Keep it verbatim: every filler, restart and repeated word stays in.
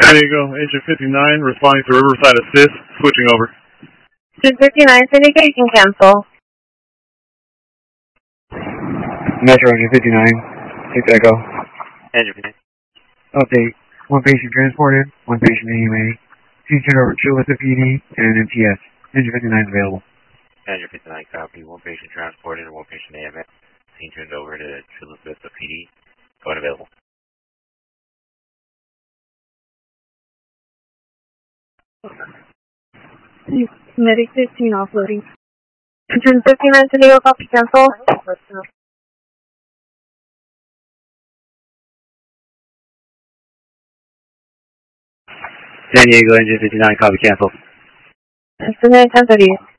There you go. Engine fifty-nine responding to Riverside Assist, switching over. Engine fifty-nine, San Diego, you can cancel. Metro Engine fifty-nine, six Echo. Engine fifty-nine. Update. One patient transported, one patient A M A. Scene turned over to Chulissa P D and M T S. Engine fifty-nine is available. Engine fifty-nine, copy. One patient transported and one patient A M A. Scene turned over to Chulissa P D. Going available. Medic fifteen offloading. Engine fifty-nine, San Diego, copy, cancel. San Diego, Engine fifty-nine, copy, cancel. Engine ten thirty.